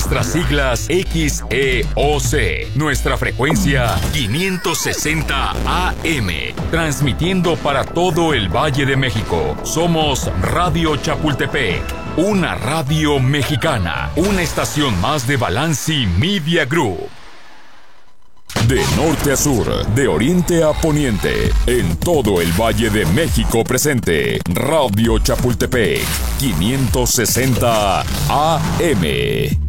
nuestras siglas XEOC, nuestra frecuencia 560 AM, transmitiendo para todo el Valle de México. Somos Radio Chapultepec, una radio mexicana, una estación más de Balanci Media Group. De norte a sur, de oriente a poniente, en todo el Valle de México presente, Radio Chapultepec, 560 AM.